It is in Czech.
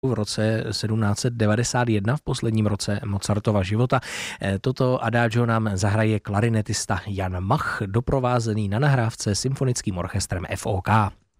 v roce 1791, v posledním roce Mozartova života. Toto adagio nám zahraje klarinetista Jan Mach, doprovázený na nahrávce symfonickým orchestrem FOK.